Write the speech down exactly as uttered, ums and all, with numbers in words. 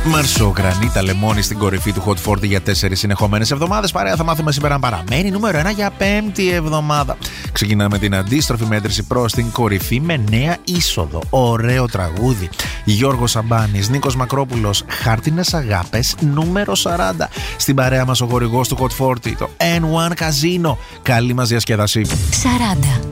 Μαρσό, Γρανίτα, Λεμόνι στην κορυφή του Hot σαράντα για τέσσερις συνεχόμενες εβδομάδες. Παρέα θα μάθουμε σήμερα αν παραμένει νούμερο ένα για πέμπτη εβδομάδα. Ξεκινάμε την αντίστροφη μέτρηση προς την κορυφή με νέα είσοδο. Ωραίο τραγούδι. Γιώργος Σαμπάνης, Νίκος Μακρόπουλος, Χάρτινες Αγάπες, νούμερο σαράντα. Στην παρέα μας ο χορηγός του Hot σαράντα, το N one Casino. Καλή μας διασκέδαση. σαράντα.